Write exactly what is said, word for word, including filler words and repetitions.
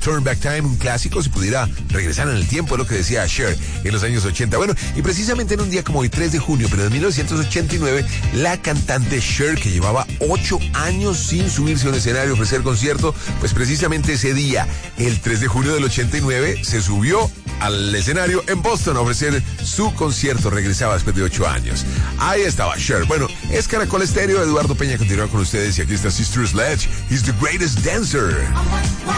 Turn Back Time, un clásico, si pudiera regresar en el tiempo, es lo que decía Cher en los años ochenta. Bueno, y precisamente en un día como hoy, tres de junio, pero de mil novecientos ochenta y nueve, la cantante Cher, que llevaba ocho años sin subirse a un escenario a ofrecer concierto, pues precisamente ese día, el tres de junio del ochenta y nueve, se subió al escenario en Boston a ofrecer su concierto. Regresaba después de ocho años. Ahí estaba Cher. Bueno, es Caracol Estéreo. Eduardo Peña continúa con ustedes y aquí está Sister Sledge. He's the greatest dancer.